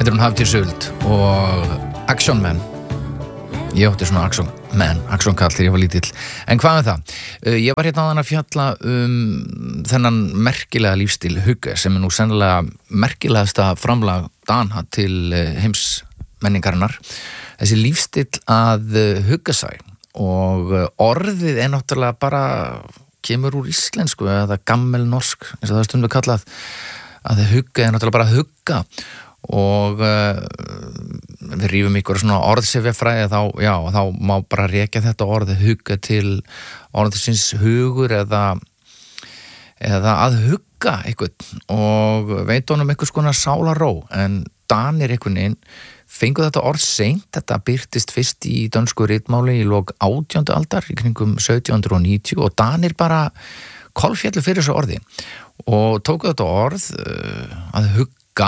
Þetta hún Hafdís Huld og Action Man. Ég átti svona Action kall þegar ég var lítill. En hvað með það? Ég var hérna áðan að fjalla þennan merkilega lífstíl Hugge sem nú sennilega merkilegasta framlag Dana til heimsmenningarinnar. Þessi lífstíl að hugga sig og orðið náttúrulega bara kemur úr íslensku eða gammelnorsk, eins og það stundu kallað að hugga náttúrulega bara hugga og við rífum ykkur svona orðsifjafræði þá má bara rekja þetta orð hugga til orðsins hugur eða að hugga einhvern og veit honum einhvers konar sálarró en Danir einhvern veginn fengu þetta orð seint, þetta birtist fyrst í dönsku ritmáli í lok 18. aldar í kringum 1790 og Danir bara kolféllu fyrir þessu orði og tóku þetta orð að hugga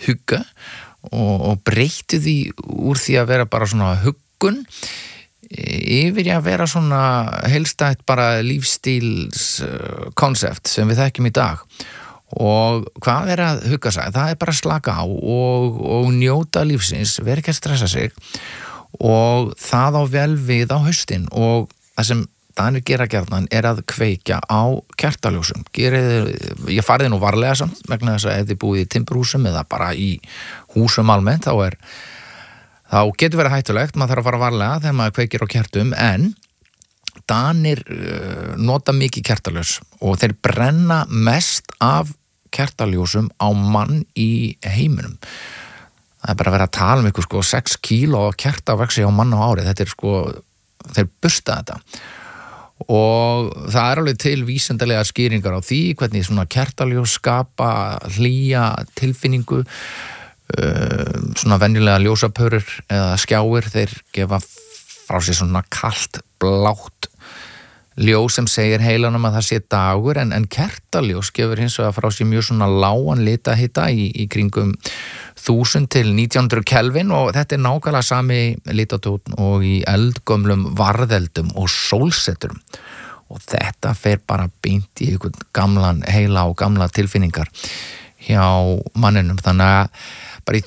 og breytti því úr því að vera bara svona huggun yfir í að vera svona heilstætt bara lífstíls konsept sem við þekkjum í dag og hvað að hugga sig? Það bara slaka á og njóta lífsins, vera ekki að stressa sig og það á vel við á haustin og það sem Danir gera gjarnan að kveikja á kertaljósum. Ég farið nú varlega samt vegna þess að ef þið búið í timburhúsum eða bara í húsum almennt þá getur verið hættulegt, maður þarf að fara varlega þegar maður kveikir á kertum en Danir nota mikið kertaljós og þeir brenna mest af kertaljósum á mann í heiminum. Það bara verið að tala ykkur 6 kíló kertavaxi á mann á ári, þetta þeir bursta þetta. Og það alveg til vísindalega skýringar á því hvernig svona kertaljós skapa hlýja tilfinningu svona venjulega ljósapörur eða skjáir, þeir gefa frá sér svona kalt blátt ljós sem segir heilanum að það sé dagur en kertaljós gefur hins vegar frá sér mjög svona lágan litahita í kringum 1000 til 1900 Kelvin og þetta nákvæmlega sami litatónn og í eldgömlum varðeldum og sólseturum og þetta fer bara beint í einhvern gamlan heila og gamla tilfinningar hjá manninum þannig að bara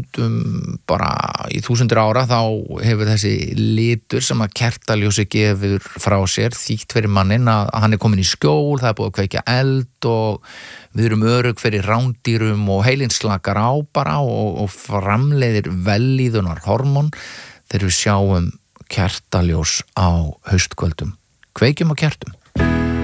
í þúsundur ára þá hefur þessi litur sem að kertaljósi gefur frá sér þýtt fyrir mannin að hann komin í skjól, það búið að kveikja eld og við erum örugg fyrir rándýrum og heilinn slakar á bara og framleiðir vellíðunar hormón þegar við sjáum kertaljós á haustkvöldum. Kveikjum á kertum.